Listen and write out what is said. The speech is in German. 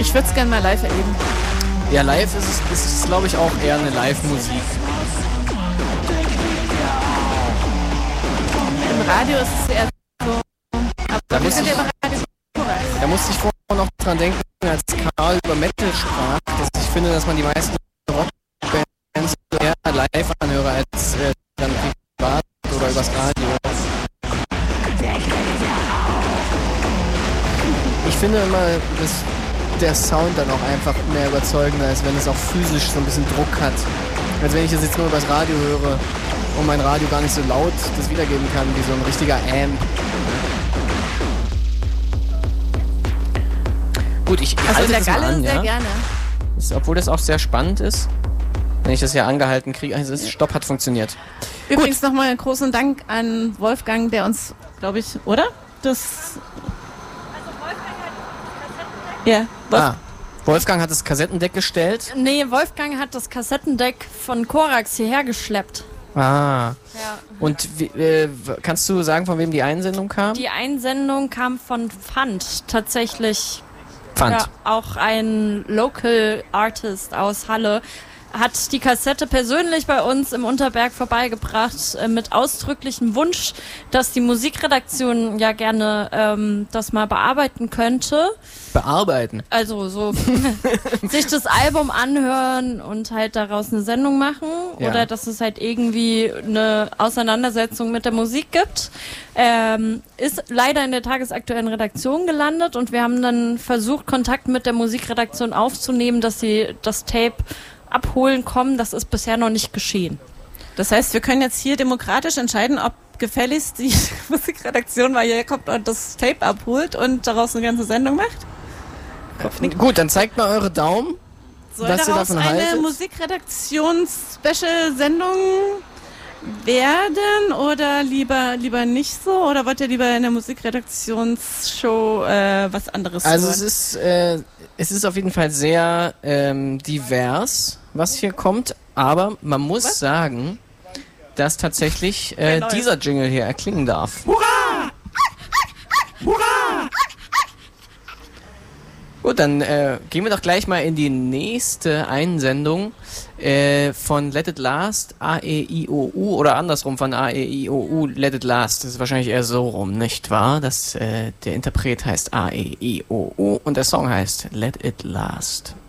Ich würde es gerne mal live erleben. Ja, live ist es glaube ich, auch eher eine Live-Musik. Im Radio ist es eher so. Aber Da musste ich vorher noch dran denken, als Karl über Metal sprach, dass ich finde, dass man die meisten Rockbands eher live anhöre als dann privat oder übers Radio. Ich finde immer, dass der Sound dann auch einfach mehr überzeugender ist, wenn es auch physisch so ein bisschen Druck hat. Als wenn ich das jetzt nur übers Radio höre und mein Radio gar nicht so laut das wiedergeben kann, wie so ein richtiger Amp. Gut, ich also halte der das mal Galle an, sehr ja? gerne. Obwohl das auch sehr spannend ist. Wenn ich das ja angehalten kriege, also das Stopp hat funktioniert. Übrigens nochmal einen großen Dank an Wolfgang, der uns, glaube ich, oder? Das... Ja. Wolfgang hat das Kassettendeck gestellt. Nee, Wolfgang hat das Kassettendeck von Korax hierher geschleppt. Ah. Ja. Und kannst du sagen, von wem die Einsendung kam? Die Einsendung kam von Pfand, tatsächlich. Pfand. Ja, auch ein Local Artist aus Halle. Hat die Kassette persönlich bei uns im Unterberg vorbeigebracht, mit ausdrücklichem Wunsch, dass die Musikredaktion ja gerne das mal bearbeiten könnte. Bearbeiten? Also so sich das Album anhören und halt daraus eine Sendung machen. Ja. Oder dass es halt irgendwie eine Auseinandersetzung mit der Musik gibt. Ist leider in der tagesaktuellen Redaktion gelandet und wir haben dann versucht, Kontakt mit der Musikredaktion aufzunehmen, dass sie das Tape abholen kommen. Das ist bisher noch nicht geschehen. Das heißt, wir können jetzt hier demokratisch entscheiden, ob gefälligst die Musikredaktion mal hier kommt und das Tape abholt und daraus eine ganze Sendung macht? Gut, dann zeigt mal eure Daumen. Soll was ihr daraus davon eine haltet. Musikredaktions-Special-Sendung werden oder lieber nicht so? Oder wollt ihr lieber in der Musikredaktionsshow was anderes Also hören? es ist auf jeden Fall sehr divers, was hier kommt, aber man muss sagen, dass tatsächlich dieser Jingle hier erklingen darf. Hurra! Hurra! Gut, dann gehen wir doch gleich mal in die nächste Einsendung von Let It Last, A-E-I-O-U oder andersrum von A-E-I-O-U, Let It Last. Das ist wahrscheinlich eher so rum, nicht wahr? Der Interpret heißt A-E-I-O-U und der Song heißt Let It Last.